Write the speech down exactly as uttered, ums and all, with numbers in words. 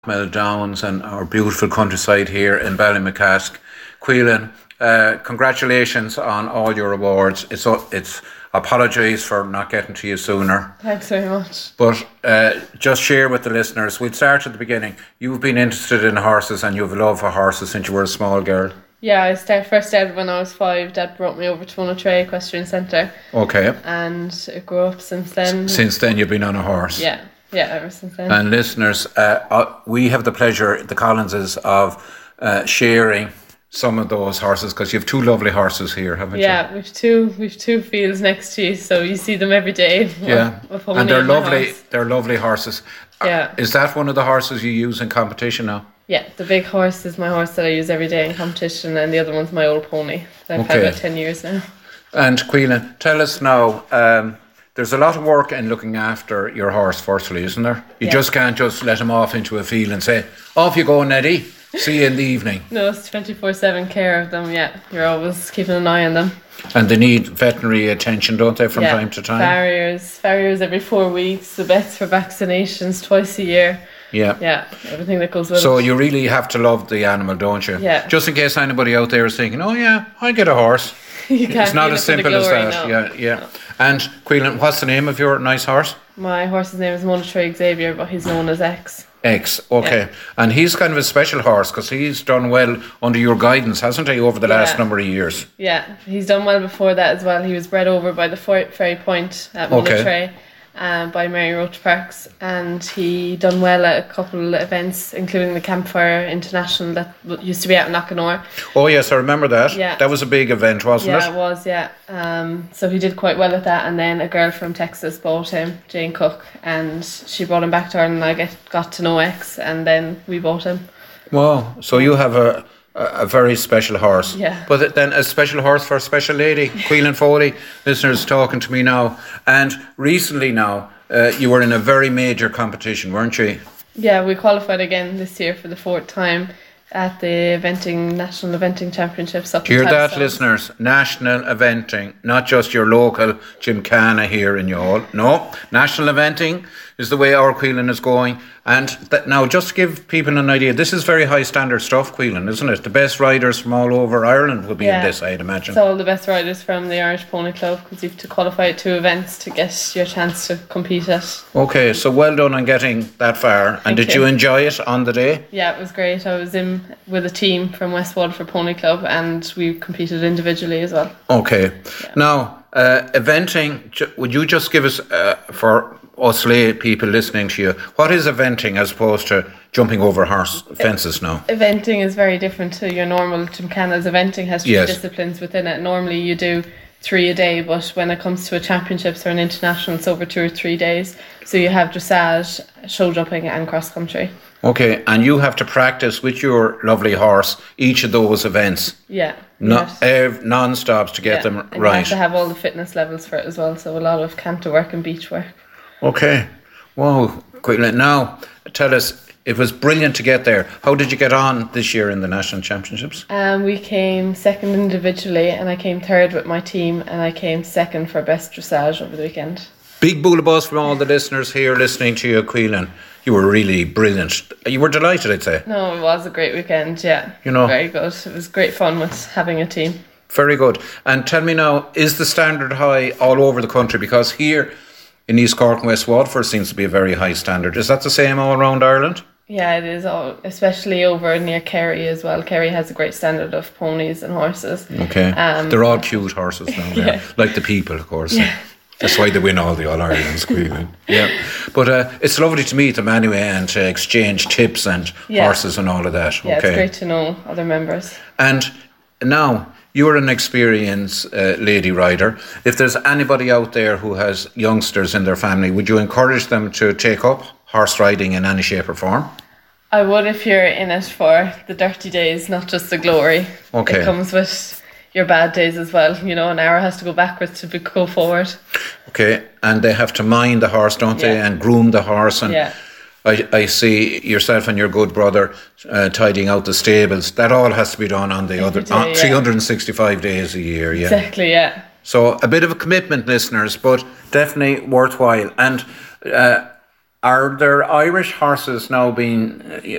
Mel Downs and our beautiful countryside here in Ballymacask. Quillen, uh, congratulations on all your awards. It's it's apologise for not getting to you sooner. Thanks very much. But uh, just share with the listeners. We'll start at the beginning. You've been interested in horses and you've a love for horses since you were a small girl. Yeah, I start, first started when I was five. Dad brought me over to Monetray Equestrian Centre. Okay. And it grew up since then. Since then you've been on a horse. Yeah. Yeah, ever since then. And listeners, uh, uh, we have the pleasure, the Collinses, of uh, sharing some of those horses because you have two lovely horses here, haven't yeah, you? Yeah, we've two we've two fields next to you, so you see them every day. Yeah, of, of and they're lovely. Horse. They're lovely horses. Yeah. Is that one of the horses you use in competition now? Yeah, the big horse is my horse that I use every day in competition, and the other one's my old pony that I've okay. had about ten years now. And Quillen, tell us now. Um, There's a lot of work in looking after your horse, firstly, isn't there? You yeah. just can't just let him off into a field and say, off you go, Neddy. See you in the evening. No, it's twenty-four seven care of them, yeah. You're always keeping an eye on them. And they need veterinary attention, don't they, from yeah. time to time? Farriers, farriers every four weeks, the vets for vaccinations twice a year. Yeah. Yeah, everything that goes with so it. So you really have to love the animal, don't you? Yeah. Just in case anybody out there is thinking, oh yeah, I get a horse. You can't it's not as simple glory, as that. No. Yeah, yeah. No. And Quillen, what's the name of your nice horse? My horse's name is Monetray Xavier, but he's known as X. X, okay. Yeah. And he's kind of a special horse because he's done well under your guidance, hasn't he, over the yeah. last number of years? Yeah, he's done well before that as well. He was bred over by the Ferry Point at Monetray. Okay. Um, by Mary Roach Parks, and he done well at a couple of events, including the Campfire International that used to be out in Knockanore. Oh yes, I remember that. Yeah. That was a big event, wasn't yeah, it? Yeah, it was, yeah. Um, so he did quite well at that, and then a girl from Texas bought him, Jane Cook, and she brought him back to Ireland, and I get, got to know X, and then we bought him. Wow, so you have a a very special horse. Yeah. But then a special horse for a special lady, Quillen Foley, listeners talking to me now. And recently now, uh, you were in a very major competition, weren't you? Yeah, we qualified again this year for the fourth time at the eventing, National Eventing Championships up in Hear that, Tavistock. listeners? National Eventing, not just your local Gymkhana here in Youghal. No, National Eventing is the way our Quillen is going. And that now, just to give people an idea, this is very high standard stuff, Quillen, isn't it? The best riders from all over Ireland will be yeah. in this, I'd imagine. It's all the best riders from the Irish Pony Club, because you have to qualify at two events to get your chance to compete at. Okay, so well done on getting that far. Thank and did you. you enjoy it on the day? Yeah, it was great. I was in with a team from West Waterford Pony Club, and we competed individually as well. Okay. Yeah. Now, uh, eventing, would you just give us, uh, for us lay people listening to you, what is eventing as opposed to jumping over horse fences now? Eventing is very different to your normal Gymkhanas. Eventing has three yes. disciplines within it. Normally you do three a day, but when it comes to a championships or an international, it's over two or three days. So you have dressage, show jumping and cross country. Okay, and you have to practice with your lovely horse each of those events. Yeah. No, yes. uh, non-stops to get yeah. them and right. You have to have all the fitness levels for it as well. So a lot of canter work and beach work. Okay. Wow. Quickly. Now, tell us, it was brilliant to get there. How did you get on this year in the National Championships? Um, we came second individually, and I came third with my team, and I came second for best dressage over the weekend. Big boolabos from all the listeners here listening to you, Quillen. You were really brilliant. You were delighted, I'd say. No, it was a great weekend, yeah. You know, very good. It was great fun with having a team. Very good. And tell me now, is the standard high all over the country? Because here in East Cork and West Waterford seems to be a very high standard. Is that the same all around Ireland? Yeah, it is, all, especially over near Kerry as well. Kerry has a great standard of ponies and horses. Okay. Um, They're all cute horses down there. Yeah. Like the people, of course. Yeah. That's why they win all the All-Irelands, Quillen. Yeah. But uh, it's lovely to meet them anyway and to exchange tips and yeah. horses and all of that. Yeah, okay. It's great to know other members. And now, you're an experienced uh, lady rider. If there's anybody out there who has youngsters in their family, would you encourage them to take up horse riding in any shape or form? I would if you're in it for the dirty days, not just the glory. Okay. It comes with your bad days as well. You know, an hour has to go backwards to be, go forward. Okay, and they have to mind the horse, don't yeah. they, and groom the horse. And yeah. I, I see yourself and your good brother uh, tidying out the stables. That all has to be done on the Every other day, on yeah. three hundred sixty-five days a year. Yeah, exactly. Yeah. So a bit of a commitment, listeners, but definitely worthwhile. And uh, Are there Irish horses now being